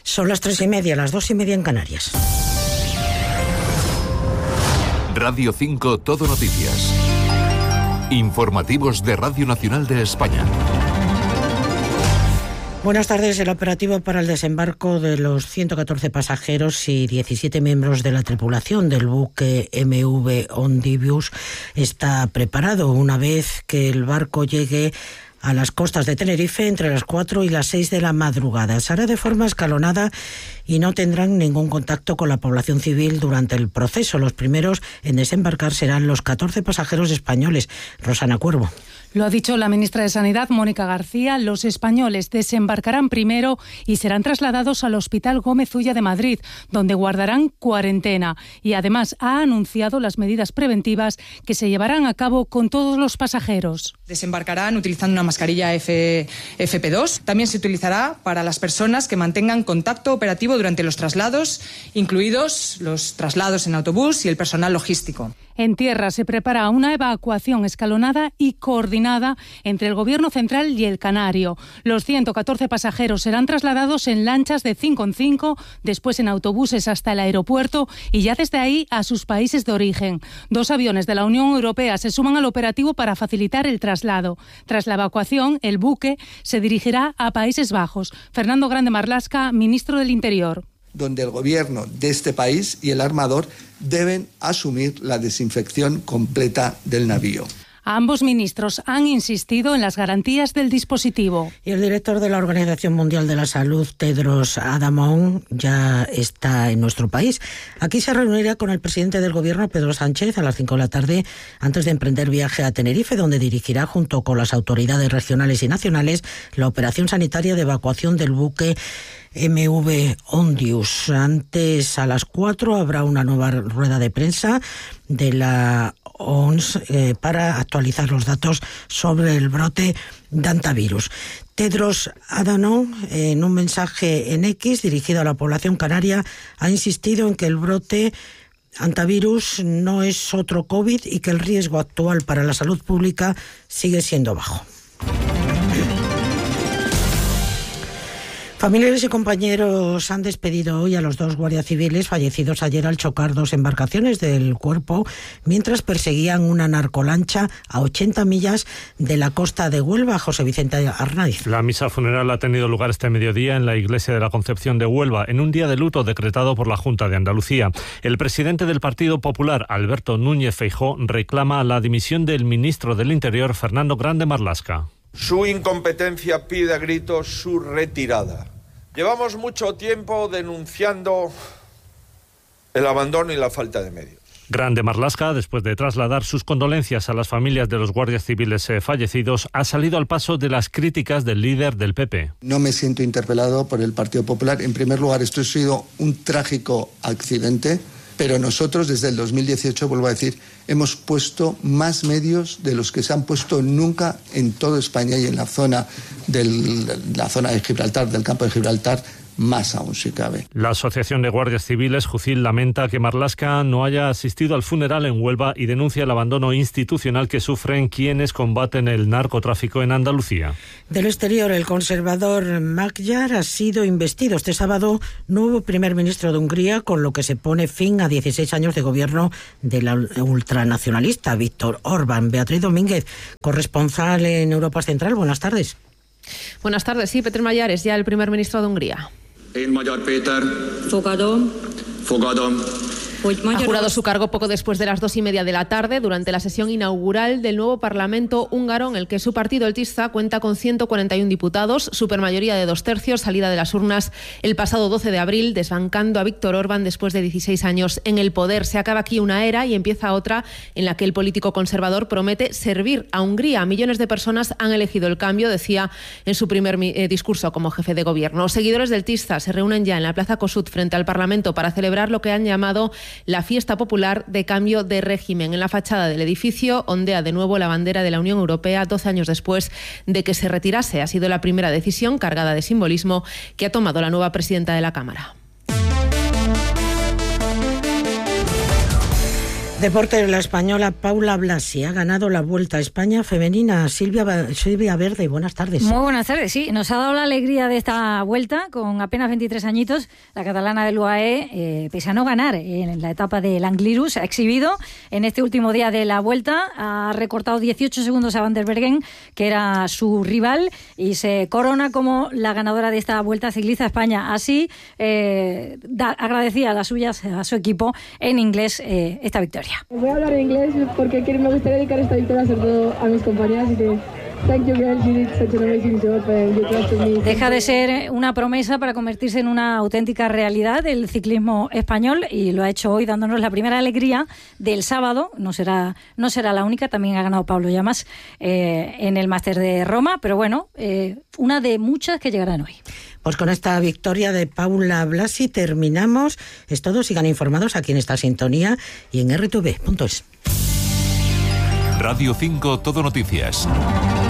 Son las 3:30, las 2:30 en Canarias. Radio 5 Todo Noticias. Informativos de Radio Nacional de España. Buenas tardes. El operativo para el desembarco de los 114 pasajeros y 17 miembros de la tripulación del buque MV Ondivius está preparado una vez que el barco llegue a las costas de Tenerife entre las 4 y las 6 de la madrugada. Se hará de forma escalonada y no tendrán ningún contacto con la población civil durante el proceso. Los primeros en desembarcar serán los 14 pasajeros españoles. Rosana Cuervo. Lo ha dicho la ministra de Sanidad, Mónica García. Los españoles desembarcarán primero y serán trasladados al Hospital Gómez Ulla de Madrid, donde guardarán cuarentena. Y además ha anunciado las medidas preventivas que se llevarán a cabo con todos los pasajeros. Desembarcarán utilizando una mascarilla FP2. También se utilizará para las personas que mantengan contacto operativo durante los traslados, incluidos los traslados en autobús y el personal logístico. En tierra se prepara una evacuación escalonada y coordinada entre el Gobierno central y el Canario. Los 114 pasajeros serán trasladados en lanchas de 5 en 5, después en autobuses hasta el aeropuerto y ya desde ahí a sus países de origen. 2 aviones de la Unión Europea se suman al operativo para facilitar el traslado. Tras la evacuación, el buque se dirigirá a Países Bajos. Fernando Grande Marlaska, ministro del Interior. Donde el gobierno de este país y el armador deben asumir la desinfección completa del navío. Ambos ministros han insistido en las garantías del dispositivo. Y el director de la Organización Mundial de la Salud, Tedros Adhanom, ya está en nuestro país. Aquí se reunirá con el presidente del Gobierno, Pedro Sánchez, a las 5 de la tarde, antes de emprender viaje a Tenerife, donde dirigirá, junto con las autoridades regionales y nacionales, la operación sanitaria de evacuación del buque MV Ondivius. Antes, a las 4, habrá una nueva rueda de prensa de la OMS para actualizar los datos sobre el brote de hantavirus. Tedros Adhanom, en un mensaje en X dirigido a la población canaria, ha insistido en que el brote hantavirus no es otro COVID y que el riesgo actual para la salud pública sigue siendo bajo. Familiares y compañeros han despedido hoy a los 2 guardias civiles fallecidos ayer al chocar 2 embarcaciones del cuerpo mientras perseguían una narcolancha a 80 millas de la costa de Huelva. José Vicente Arnaiz. La misa funeral ha tenido lugar este mediodía en la Iglesia de la Concepción de Huelva, en un día de luto decretado por la Junta de Andalucía. El presidente del Partido Popular, Alberto Núñez Feijóo, reclama la dimisión del ministro del Interior, Fernando Grande Marlaska. Su incompetencia pide a gritos su retirada. Llevamos mucho tiempo denunciando el abandono y la falta de medios. Grande Marlaska, después de trasladar sus condolencias a las familias de los guardias civiles fallecidos, ha salido al paso de las críticas del líder del PP. No me siento interpelado por el Partido Popular. En primer lugar, esto ha sido un trágico accidente, pero nosotros desde el 2018, vuelvo a decir, hemos puesto más medios de los que se han puesto nunca en toda España y en la zona de Gibraltar, del campo de Gibraltar, más aún si cabe. La Asociación de Guardias Civiles, Jucil, lamenta que Marlaska no haya asistido al funeral en Huelva y denuncia el abandono institucional que sufren quienes combaten el narcotráfico en Andalucía. Del exterior, el conservador Magyar ha sido investido este sábado nuevo primer ministro de Hungría, con lo que se pone fin a 16 años de gobierno del ultranacionalista Viktor Orbán. Beatriz Domínguez, corresponsal en Europa Central, buenas tardes. Buenas tardes, sí, Péter Magyar es ya el primer ministro de Hungría. Én Magyar Péter. Fogadom. Fogadom. Ha jurado su cargo poco después de las 2:30 de la tarde, durante la sesión inaugural del nuevo Parlamento húngaro, en el que su partido, el TISZA, cuenta con 141 diputados, supermayoría de 2/3, salida de las urnas el pasado 12 de abril, desbancando a Viktor Orbán después de 16 años en el poder. Se acaba aquí una era y empieza otra en la que el político conservador promete servir a Hungría. Millones de personas han elegido el cambio, decía en su primer discurso como jefe de gobierno. Los seguidores del TISZA se reúnen ya en la Plaza Kossuth frente al Parlamento para celebrar lo que han llamado la fiesta popular de cambio de régimen. En la fachada del edificio ondea de nuevo la bandera de la Unión Europea 12 años después de que se retirase. Ha sido la primera decisión cargada de simbolismo que ha tomado la nueva presidenta de la Cámara. Deporte, la española Paula Blasi ha ganado la Vuelta a España femenina. Silvia Verde, buenas tardes. Muy buenas tardes, sí. Nos ha dado la alegría de esta vuelta con apenas 23 añitos. La catalana del UAE, pese a no ganar en la etapa del Angliru, se ha exhibido en este último día de la Vuelta. Ha recortado 18 segundos a Van der Bergen, que era su rival, y se corona como la ganadora de esta Vuelta Ciclista a España. Así agradecía a su equipo en inglés esta victoria. Voy a hablar en inglés porque me gustaría dedicar esta victoria sobre todo a mis compañeras y que thank you girls, you did such an amazing job and you trusted me. Deja de ser una promesa para convertirse en una auténtica realidad del ciclismo español, y lo ha hecho hoy dándonos la primera alegría del sábado. No será la única, también ha ganado Pablo Llamas en el Máster de Roma, pero bueno, una de muchas que llegarán hoy. Pues con esta victoria de Paula Blasi terminamos. Es todo. Sigan informados aquí en esta sintonía y en rtv.es. Radio 5 Todo Noticias.